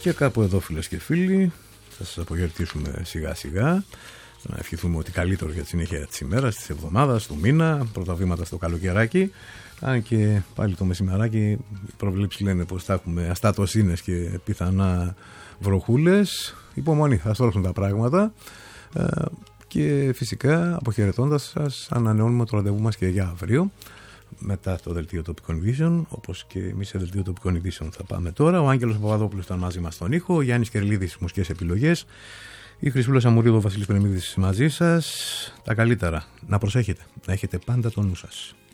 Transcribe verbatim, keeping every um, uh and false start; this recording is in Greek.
Και κάπου εδώ, φίλες και φίλοι, θα σας αποχαιρετήσουμε σιγά σιγά. Να ευχηθούμε ότι καλύτερο για τη συνέχεια της ημέρας, της εβδομάδας, του μήνα, πρώτα βήματα στο καλοκαιράκι. Αν και πάλι το μεσημεράκι οι προβλέψεις λένε πως θα έχουμε αστατοσύνες και πιθανά βροχούλες. Υπομονή, θα στρώσουν τα πράγματα. Και φυσικά αποχαιρετώντας σας, ανανεώνουμε το ραντεβού μας και για αύριο μετά το δελτίο τοπικών ειδήσεων, όπως και εμείς σε δελτίο τοπικών ειδήσεων θα πάμε τώρα. Ο Άγγελος Παπαδόπουλος ήταν μαζί μας στον ήχο, ο Γιάννης Κερλίδης μουσικές επιλογές, η Χρυσούλα Σαμουρίδου, ο Βασίλης Πρεμίδης μαζί σας. Τα καλύτερα, να προσέχετε, να έχετε πάντα το νου σας.